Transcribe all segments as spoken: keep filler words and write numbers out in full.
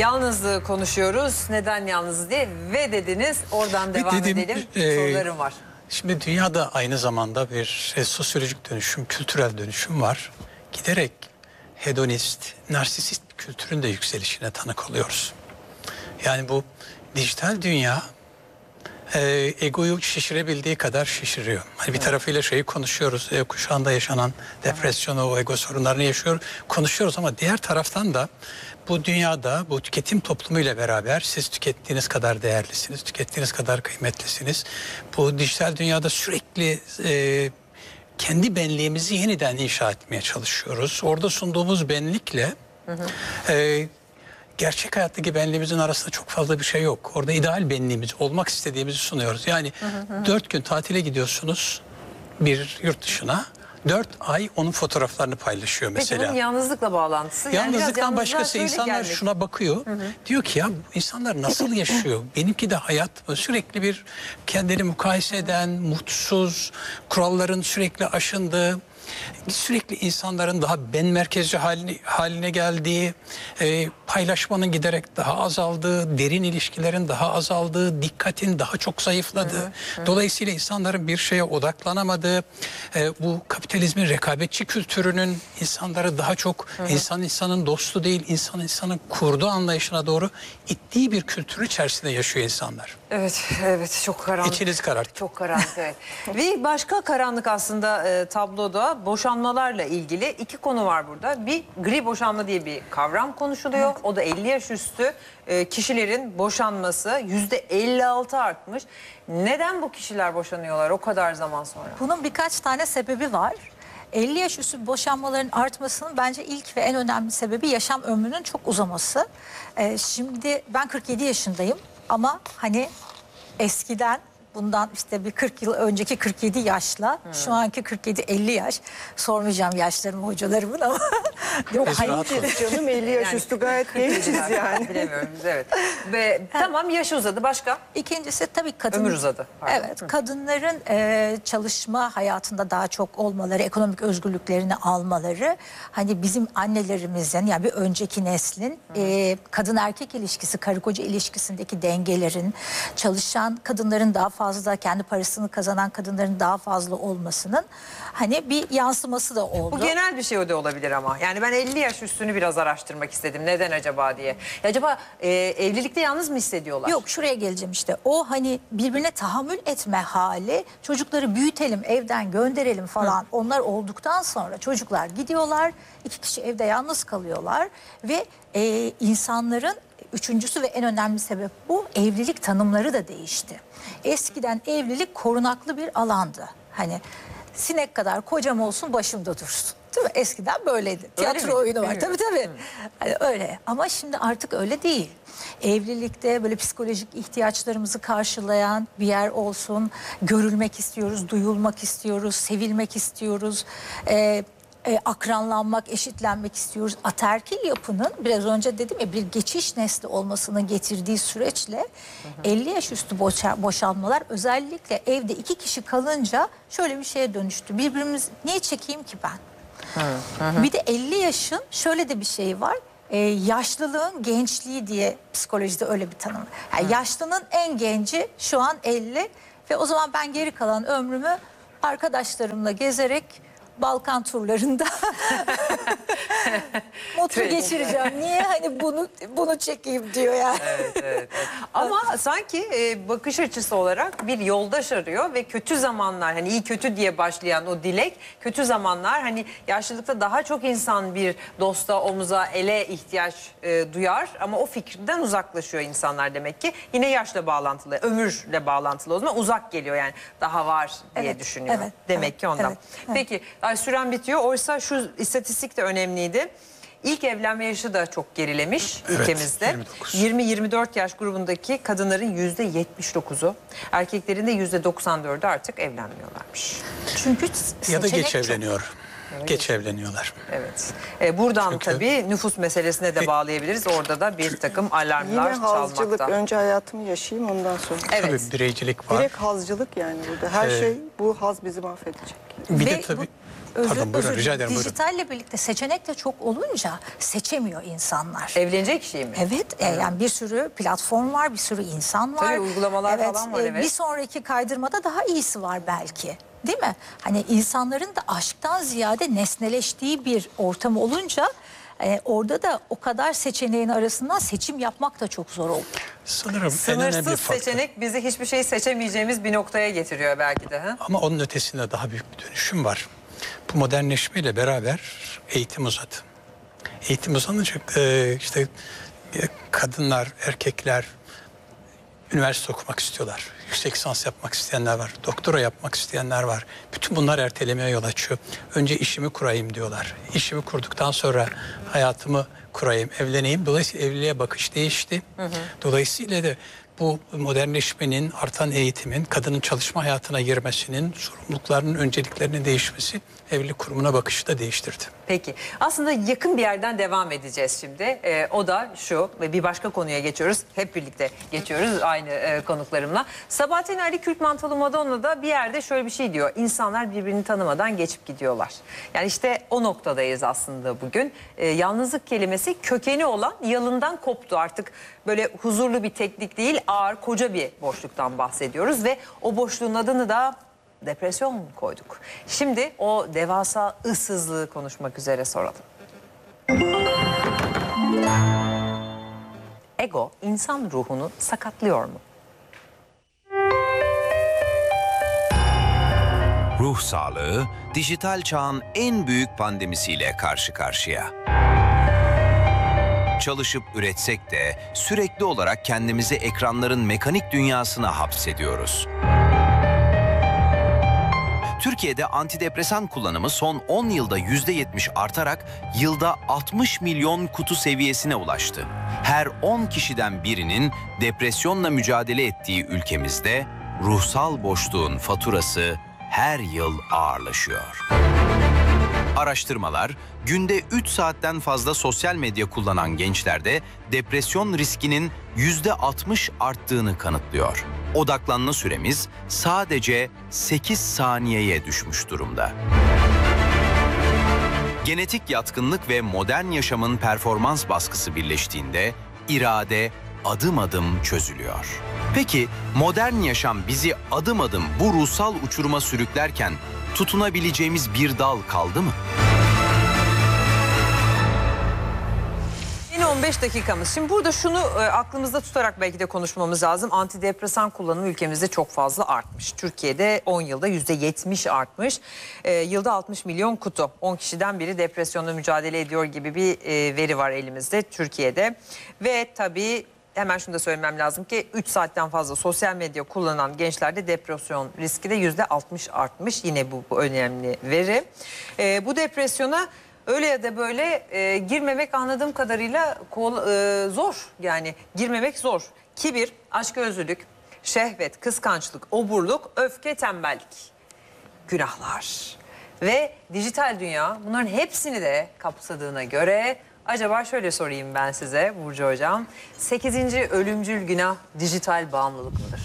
Yalnızlığı konuşuyoruz. Neden yalnız diye ve dediniz. Oradan devam dedim, edelim. E, Sorularım var. Şimdi dünyada aynı zamanda bir e, sosyolojik dönüşüm, kültürel dönüşüm var. Giderek hedonist, narsisist bir kültürün de yükselişine tanık oluyoruz. Yani bu dijital dünya e, egoyu şişirebildiği kadar şişiriyor. Hani bir tarafıyla şeyi konuşuyoruz, e, kuşağında yaşanan depresyonu, o ego sorunlarını yaşıyor, konuşuyoruz ama diğer taraftan da bu dünyada, bu tüketim toplumuyla beraber siz tükettiğiniz kadar değerlisiniz, tükettiğiniz kadar kıymetlisiniz. Bu dijital dünyada sürekli e, kendi benliğimizi yeniden inşa etmeye çalışıyoruz. Orada sunduğumuz benlikle hı hı. E, gerçek hayattaki benliğimizin arasında çok fazla bir şey yok. Orada ideal benliğimiz, olmak istediğimizi sunuyoruz. Yani hı hı. dört gün tatile gidiyorsunuz bir yurt dışına. Dört ay onun fotoğraflarını paylaşıyor mesela. Peki bunun yalnızlıkla bağlantısı? Yani Yalnızlıktan başkası insanlar gelmek. Şuna bakıyor. Hı hı. Diyor ki ya insanlar nasıl yaşıyor? Benimki de hayat mı? Sürekli bir kendini mukayese eden, mutsuz, kuralların sürekli aşındığı, sürekli insanların daha ben merkezci haline, haline geldiği, e, paylaşmanın giderek daha azaldığı, derin ilişkilerin daha azaldığı, dikkatin daha çok zayıfladığı, hı hı. dolayısıyla insanların bir şeye odaklanamadığı, e, bu kapitalizmin rekabetçi kültürünün insanları daha çok hı hı. insan insanın dostu değil, insan insanın kurduğu anlayışına doğru ittiği bir kültür içerisinde yaşıyor insanlar. Evet, evet çok karanlık. İçiniz kararttı. Çok karanlık, evet. Bir başka karanlık aslında e, tabloda boşanmalarla ilgili iki konu var burada. Bir gri boşanma diye bir kavram konuşuluyor. Evet. O da elli yaş üstü e, kişilerin boşanması yüzde elli altı artmış. Neden bu kişiler boşanıyorlar o kadar zaman sonra? Bunun birkaç tane sebebi var. elli yaş üstü boşanmaların artmasının bence ilk ve en önemli sebebi yaşam ömrünün çok uzaması. Ee, şimdi ben kırk yedi yaşındayım ama hani eskiden bundan işte bir kırk yıl önceki kırk yedi yaşla hmm. şu anki kırk yedi elli yaş, sormayacağım yaşlarımı hocalarımın ama yok hayır canım, elli yaş yani, üstü gayet gençiz yani. Bilemiyorum evet. Ve tamam, yaş uzadı, başka? İkincisi tabii kadın. Ömür uzadı. Pardon. Evet, kadınların e, çalışma hayatında daha çok olmaları, ekonomik özgürlüklerini almaları, hani bizim annelerimizin yani bir önceki neslin e, kadın erkek ilişkisi, karı koca ilişkisindeki dengelerin, çalışan kadınların daha fazla, kendi parasını kazanan kadınların daha fazla olmasının hani bir yansıması da oldu. Bu genel bir şey o da olabilir ama. Yani ben elli yaş üstünü biraz araştırmak istedim. Neden acaba diye. Ya acaba e, evlilikte yalnız mı hissediyorlar? Yok, şuraya geleceğim işte. O hani birbirine tahammül etme hali, çocukları büyütelim, evden gönderelim falan. Hı. Onlar olduktan sonra çocuklar gidiyorlar. İki kişi evde yalnız kalıyorlar ve e, insanların üçüncüsü ve en önemli sebep bu, evlilik tanımları da değişti. Eskiden evlilik korunaklı bir alandı. Hani sinek kadar kocam olsun başımda dursun. Değil mi? Eskiden böyleydi. Tiyatro oyunu var. Tabii tabii. Hani öyle. Ama şimdi artık öyle değil. Evlilikte böyle psikolojik ihtiyaçlarımızı karşılayan bir yer olsun. Görülmek istiyoruz, duyulmak istiyoruz, sevilmek istiyoruz. Ee, E, akranlanmak, eşitlenmek istiyoruz. Ataerkil yapının biraz önce dedim ya bir geçiş nesli olmasının getirdiği süreçle hı hı. elli yaş üstü boşa, boşanmalar özellikle evde iki kişi kalınca şöyle bir şeye dönüştü. Birbirimiz niye çekeyim ki ben? Hı hı. Bir de elli yaşın şöyle de bir şey var. Ee, yaşlılığın gençliği diye psikolojide öyle bir tanım. Yani yaşlının en genci şu an elli ve o zaman ben geri kalan ömrümü arkadaşlarımla gezerek Balkan turlarında mutlu geçireceğim. Niye hani bunu bunu çekeyim diyor yani. Evet, evet, evet. Ama sanki e, bakış açısı olarak bir yoldaş arıyor ve kötü zamanlar, hani iyi kötü diye başlayan o dilek, kötü zamanlar, hani yaşlılıkta daha çok insan bir dosta, omuza, ele ihtiyaç e, duyar ama o fikirden uzaklaşıyor insanlar demek ki. Yine yaşla bağlantılı, ömürle bağlantılı, o zaman uzak geliyor yani, daha var diye evet, düşünüyor. Evet, demek evet, ki ondan. Evet, evet. Peki süren bitiyor. Oysa şu istatistik de önemliydi. İlk evlenme yaşı da çok gerilemiş evet, ülkemizde. yirmi yirmi dört yaş grubundaki kadınların yüzde yetmiş dokuzu, erkeklerin de yüzde doksan dördü artık evlenmiyorlarmış. Çünkü ya da geç evleniyor. Evet. Geç evleniyorlar. Evet. Ee, buradan Çünkü... tabii nüfus meselesine de bağlayabiliriz. Orada da bir takım alarmlar Yine hazcılık. Çalmakta. Önce hayatımı yaşayayım, ondan sonra. Evet. Tabii bireycilik var. Direkt hazcılık yani burada. Her ee, şey, bu haz bizi mahvedecek. Bir de tabii... Özür, Pardon, buyurun, özür rica dilerim. ederim, buyurun. Dijitalle birlikte seçenek de çok olunca seçemiyor insanlar. Evlenecek kişiyi mi? Evet, e, yani bir sürü platform var, bir sürü insan var. Tabii, uygulamalar evet, falan var, e, evet. Bir sonraki kaydırmada daha iyisi var belki. Değil mi? Hani insanların da aşktan ziyade nesneleştiği bir ortam olunca e, orada da o kadar seçeneğin arasından seçim yapmak da çok zor oldu. Sanırım en önemli Sınırsız faktör. seçenek bizi hiçbir şey seçemeyeceğimiz bir noktaya getiriyor belki de. Ha? Ama onun ötesinde daha büyük bir dönüşüm var. Bu modernleşmeyle beraber eğitim uzadı. Eğitim uzanınca e, işte e, kadınlar, erkekler üniversite okumak istiyorlar. Yüksek lisans yapmak isteyenler var. Doktora yapmak isteyenler var. Bütün bunlar ertelemeye yol açıyor. Önce işimi kurayım diyorlar. İşimi kurduktan sonra hayatımı kurayım, evleneyim. Dolayısıyla evliliğe bakış değişti. Hı hı. Dolayısıyla da bu modernleşmenin, artan eğitimin, kadının çalışma hayatına girmesinin, sorumluluklarının önceliklerinin değişmesi evlilik kurumuna bakışı da değiştirdi. Peki. Aslında yakın bir yerden devam edeceğiz şimdi. Ee, o da şu ve bir başka konuya geçiyoruz. Hep birlikte geçiyoruz aynı e, konuklarımla. Sabahattin Ali Kürk Mantalı Madonna da bir yerde şöyle bir şey diyor. İnsanlar birbirini tanımadan geçip gidiyorlar. Yani işte o noktadayız aslında bugün. Ee, yalnızlık kelimesi kökeni olan yalından koptu. Artık böyle huzurlu bir teknik değil, ağır, koca bir boşluktan bahsediyoruz ve o boşluğun adını da depresyon koyduk. Şimdi o devasa ıssızlığı konuşmak üzere soralım. Ego insan ruhunu sakatlıyor mu? Ruh sağlığı, dijital çağın en büyük pandemisiyle karşı karşıya. Çalışıp üretsek de sürekli olarak kendimizi ekranların mekanik dünyasına hapsediyoruz. Türkiye'de antidepresan kullanımı son on yılda yüzde yetmiş artarak yılda altmış milyon kutu seviyesine ulaştı. Her on kişiden birinin depresyonla mücadele ettiği ülkemizde ruhsal boşluğun faturası her yıl ağırlaşıyor. Araştırmalar, günde üç saatten fazla sosyal medya kullanan gençlerde depresyon riskinin yüzde altmış arttığını kanıtlıyor. Odaklanma süremiz sadece sekiz saniyeye düşmüş durumda. Genetik yatkınlık ve modern yaşamın performans baskısı birleştiğinde irade adım adım çözülüyor. Peki modern yaşam bizi adım adım bu ruhsal uçuruma sürüklerken tutunabileceğimiz bir dal kaldı mı? Yine on beş dakikamız. Şimdi burada şunu e, aklımızda tutarak belki de konuşmamız lazım. Antidepresan kullanımı ülkemizde çok fazla artmış. Türkiye'de on yılda yüzde yetmiş artmış. E, yılda altmış milyon kutu. on kişiden biri depresyonla mücadele ediyor gibi bir e, veri var elimizde Türkiye'de. Ve tabii hemen şunu da söylemem lazım ki üç saatten fazla sosyal medya kullanan gençlerde depresyon riski de yüzde altmış artmış. Yine bu, bu önemli veri. E, bu depresyona öyle ya da böyle e, girmemek anladığım kadarıyla kol, e, zor. Yani girmemek zor. Kibir, açgözlülük, şehvet, kıskançlık, oburluk, öfke, tembellik. Günahlar. Ve dijital dünya bunların hepsini de kapsadığına göre acaba şöyle sorayım ben size Burcu Hocam. sekizinci ölümcül günah dijital bağımlılık mıdır?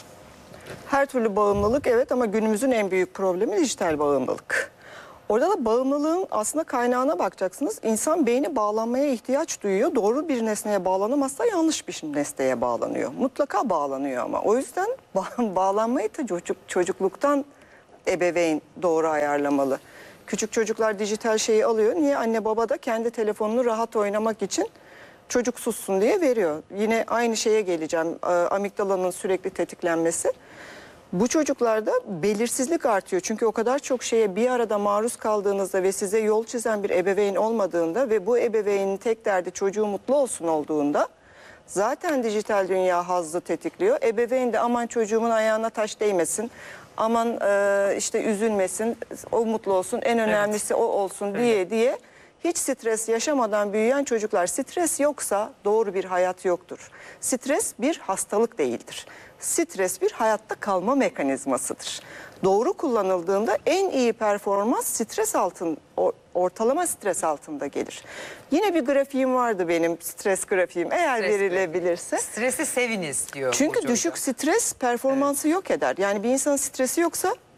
Her türlü bağımlılık evet, ama günümüzün en büyük problemi dijital bağımlılık. Orada da bağımlılığın aslında kaynağına bakacaksınız. İnsan beyni bağlanmaya ihtiyaç duyuyor. Doğru bir nesneye bağlanamazsa yanlış bir nesneye bağlanıyor. Mutlaka bağlanıyor ama. O yüzden ba- bağlanmayı da çocuk, çocukluktan ebeveyn doğru ayarlamalı. Küçük çocuklar dijital şeyi alıyor. Niye? Anne baba da kendi telefonunu rahat oynamak için çocuk sussun diye veriyor. Yine aynı şeye geleceğim. Amigdalanın sürekli tetiklenmesi. Bu çocuklarda belirsizlik artıyor. Çünkü o kadar çok şeye bir arada maruz kaldığınızda ve size yol çizen bir ebeveyn olmadığında ve bu ebeveynin tek derdi çocuğu mutlu olsun olduğunda zaten dijital dünya hazzı tetikliyor. Ebeveyn de aman çocuğumun ayağına taş değmesin, aman e, işte üzülmesin, o mutlu olsun, en önemlisi evet. o olsun diye evet. diye hiç stres yaşamadan büyüyen çocuklar. Stres yoksa doğru bir hayat yoktur. Stres bir hastalık değildir. Stres bir hayatta kalma mekanizmasıdır. Doğru kullanıldığında en iyi performans stres altın, ortalama stres altında gelir. Yine bir grafiğim vardı benim, stres grafiğim, eğer stres verilebilirse. Stresi seviniz diyor. Çünkü düşük hocam. Stres performansı evet. yok eder. Yani bir insanın stresi yoksa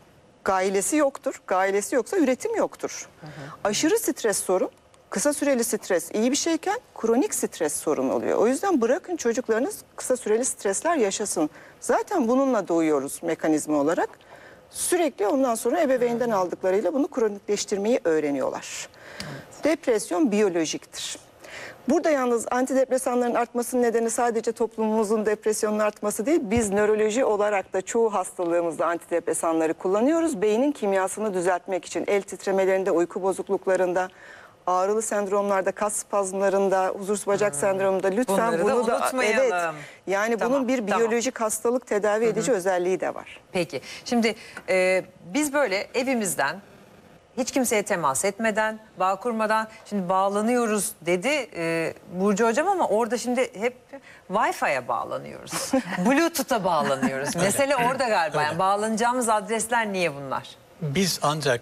gailesi yoktur. Gailesi yoksa üretim yoktur. Aşırı stres sorun. Kısa süreli stres iyi bir şeyken kronik stres sorun oluyor. O yüzden bırakın çocuklarınız kısa süreli stresler yaşasın. Zaten bununla doğuyoruz mekanizma olarak. Sürekli ondan sonra ebeveynden aldıklarıyla bunu kronikleştirmeyi öğreniyorlar. Depresyon biyolojiktir. Burada yalnız antidepresanların artmasının nedeni sadece toplumumuzun depresyonun artması değil. Biz nöroloji olarak da çoğu hastalığımızda antidepresanları kullanıyoruz. Beynin kimyasını düzeltmek için el titremelerinde, uyku bozukluklarında, ağrılı sendromlarda, kas spazmlarında, huzursuz bacak sendromunda lütfen Bunları da bunu da unutmayalım. evet. Yani Tamam, bunun bir tamam. biyolojik hastalık tedavi edici özelliği de var. Peki şimdi e, biz böyle evimizden hiç kimseye temas etmeden, bağ kurmadan şimdi bağlanıyoruz dedi e, Burcu Hocam ama orada şimdi hep Wi-Fi'ye bağlanıyoruz. Bluetooth'a bağlanıyoruz. Mesele orada galiba. Yani bağlanacağımız adresler niye bunlar? Biz ancak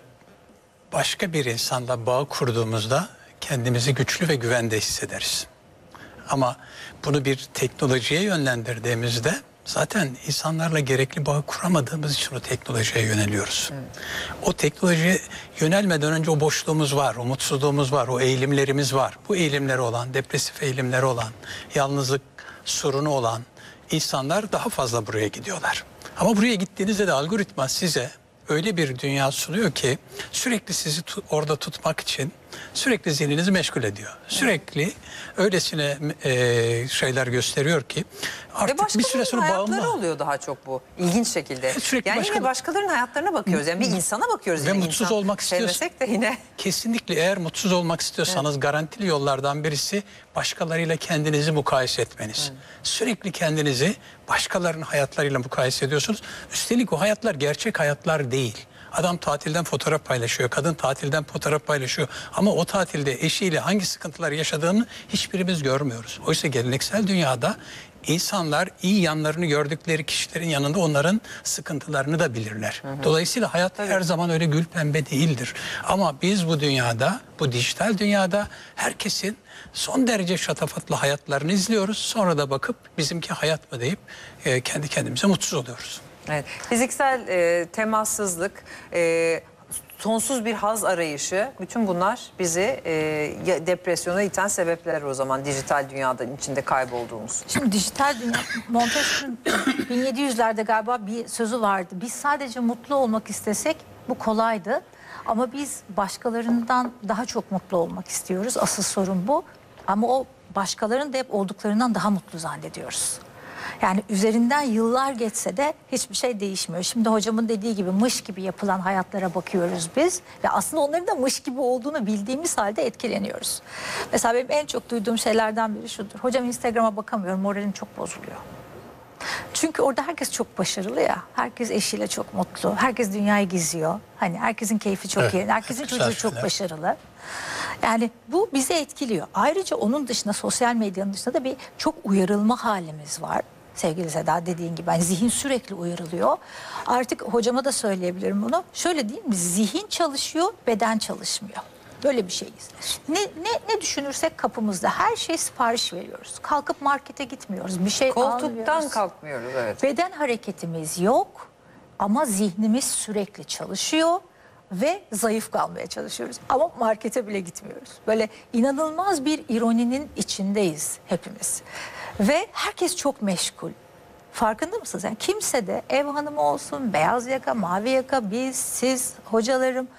başka bir insanla bağ kurduğumuzda kendimizi güçlü ve güvende hissederiz. Ama bunu bir teknolojiye yönlendirdiğimizde zaten insanlarla gerekli bağ kuramadığımız için o teknolojiye yöneliyoruz. Evet. O teknolojiye yönelmeden önce o boşluğumuz var, o mutsuzluğumuz var, o eğilimlerimiz var. Bu eğilimleri olan, depresif eğilimleri olan, yalnızlık sorunu olan insanlar daha fazla buraya gidiyorlar. Ama buraya gittiğinizde de algoritma size öyle bir dünya sunuyor ki sürekli sizi tu- orada tutmak için sürekli zihninizi meşgul ediyor. Sürekli öylesine e, şeyler gösteriyor ki Ve artık bir süre başkalarının sonra hayatları bağımlı. oluyor daha çok bu. İlginç şekilde. Sürekli yani başka- yine başkalarının hayatlarına bakıyoruz. Yani bir insana bakıyoruz. Ve yine mutsuz insan. olmak istiyorsun. Sevmesek de yine. Kesinlikle eğer mutsuz olmak istiyorsanız garantili yollardan birisi başkalarıyla kendinizi mukayese etmeniz. Sürekli kendinizi başkalarının hayatlarıyla mukayese ediyorsunuz. Üstelik o hayatlar gerçek hayatlar değil. Adam tatilden fotoğraf paylaşıyor, kadın tatilden fotoğraf paylaşıyor. Ama o tatilde eşiyle hangi sıkıntılar yaşadığını hiçbirimiz görmüyoruz. Oysa geleneksel dünyada insanlar iyi yanlarını gördükleri kişilerin yanında onların sıkıntılarını da bilirler. Dolayısıyla hayat her zaman öyle gül pembe değildir. Ama biz bu dünyada, bu dijital dünyada herkesin son derece şatafatlı hayatlarını izliyoruz. Sonra da bakıp bizimki hayat mı deyip e, kendi kendimize mutsuz oluyoruz. Evet. Fiziksel e, temassızlık, e, sonsuz bir haz arayışı, bütün bunlar bizi e, ya- depresyona iten sebepler o zaman dijital dünyanın içinde kaybolduğumuz. Şimdi dijital dünya, Montesquieu'nun bin yedi yüzlerde galiba bir sözü vardı. Biz sadece mutlu olmak istesek bu kolaydı. Ama biz başkalarından daha çok mutlu olmak istiyoruz. Asıl sorun bu. Ama o başkalarının da hep olduklarından daha mutlu zannediyoruz. Yani üzerinden yıllar geçse de hiçbir şey değişmiyor. Şimdi hocamın dediği gibi mış gibi yapılan hayatlara bakıyoruz biz. Ve aslında onların da mış gibi olduğunu bildiğimiz halde etkileniyoruz. Mesela benim en çok duyduğum şeylerden biri şudur. Hocam Instagram'a bakamıyorum, moralim çok bozuluyor. Çünkü orada herkes çok başarılı ya. Herkes eşiyle çok mutlu. Herkes dünyayı geziyor. Hani herkesin keyfi çok Evet, iyi. Herkesin çok güzel çocuğu çok şeyler. başarılı. Yani bu bizi etkiliyor. Ayrıca onun dışında sosyal medyanın dışında da bir çok uyarılma halimiz var. Sevgili Seda dediğin gibi yani zihin sürekli uyarılıyor. Artık hocama da söyleyebilirim bunu. Şöyle değil mi? Zihin çalışıyor, beden çalışmıyor. Böyle bir şeyiz. Ne, ne, ne düşünürsek kapımızda her şey sipariş veriyoruz. Kalkıp markete gitmiyoruz. Bir şey Koltuktan almıyoruz. kalkmıyoruz, evet. Beden hareketimiz yok ama zihnimiz sürekli çalışıyor ve zayıf kalmaya çalışıyoruz. Ama markete bile gitmiyoruz. Böyle inanılmaz bir ironinin içindeyiz hepimiz. Ve herkes çok meşgul. Farkında mısınız? Yani kimse de ev hanımı olsun, beyaz yaka, mavi yaka, biz, siz, hocalarım